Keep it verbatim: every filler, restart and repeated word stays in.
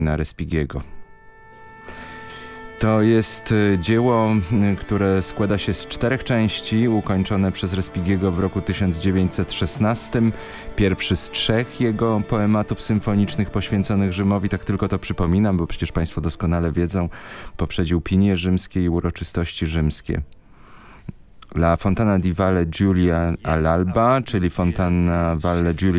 na Respigiego. To jest dzieło, które składa się z czterech części, ukończone przez Respigiego w roku tysiąc dziewięćset szesnastym. Pierwszy z trzech jego poematów symfonicznych poświęconych Rzymowi, tak tylko to przypominam, bo przecież Państwo doskonale wiedzą, poprzedził pinie rzymskie i uroczystości rzymskie. La Fontana di Valle Giulia all'Alba, czyli Fontana Valle Giulia